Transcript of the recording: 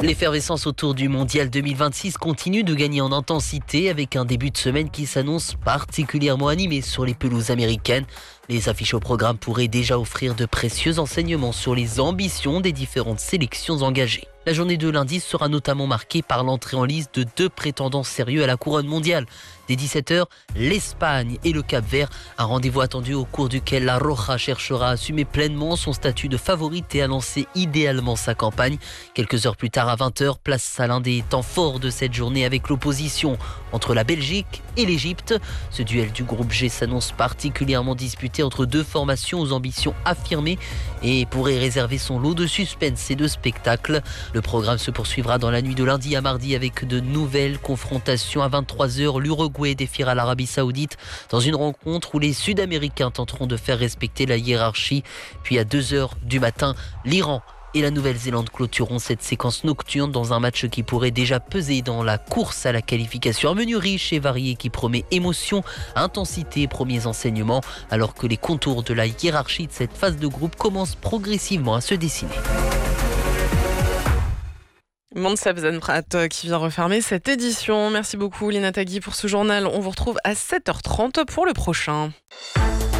L'effervescence autour du Mondial 2026 continue de gagner en intensité avec un début de semaine qui s'annonce particulièrement animé sur les pelouses américaines. Les affiches au programme pourraient déjà offrir de précieux enseignements sur les ambitions des différentes sélections engagées. La journée de lundi sera notamment marquée par l'entrée en lice de 2 prétendants sérieux à la couronne mondiale. Dès 17h, l'Espagne et le Cap-Vert, un rendez-vous attendu au cours duquel la Roja cherchera à assumer pleinement son statut de favorite et à lancer idéalement sa campagne. Quelques heures plus tard, à 20h, place à l'un des temps forts de cette journée avec l'opposition entre la Belgique et l'Égypte. Ce duel du groupe G s'annonce particulièrement disputé entre deux formations aux ambitions affirmées et pourrait réserver son lot de suspense et de spectacles. Le programme se poursuivra dans la nuit de lundi à mardi avec de nouvelles confrontations. À 23h, l'Uruguay défiera l'Arabie Saoudite dans une rencontre où les Sud-Américains tenteront de faire respecter la hiérarchie. Puis à 2h du matin, l'Iran et la Nouvelle-Zélande clôtureront cette séquence nocturne dans un match qui pourrait déjà peser dans la course à la qualification. Un menu riche et varié qui promet émotion, intensité et premiers enseignements, alors que les contours de la hiérarchie de cette phase de groupe commencent progressivement à se dessiner. Monsef Zenprat qui vient refermer cette édition. Merci beaucoup Lina Tagui pour ce journal. On vous retrouve à 7h30 pour le prochain.